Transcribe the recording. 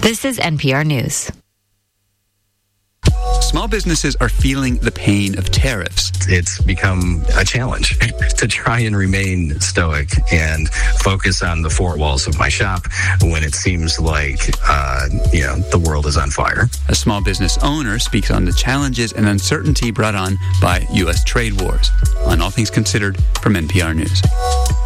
This is NPR News. Small businesses are feeling the pain of tariffs. It's become a challenge to try and remain stoic and focus on the four walls of my shop when it seems like, the world is on fire. A small business owner speaks on the challenges and uncertainty brought on by U.S. trade wars. On All Things Considered from NPR News.